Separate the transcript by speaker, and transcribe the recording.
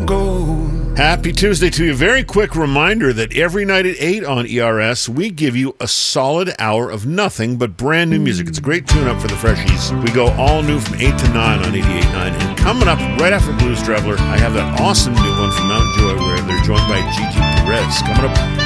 Speaker 1: go.
Speaker 2: Happy Tuesday to you. Very quick reminder that every night at 8 on ERS, we give you a solid hour of nothing but brand new music. It's a great tune-up for the freshies. We go all new from 8 to 9 on 88.9. And coming up right after Blues Traveler, I have that awesome new one from Mount Joy where they're joined by Gigi Perez. Coming up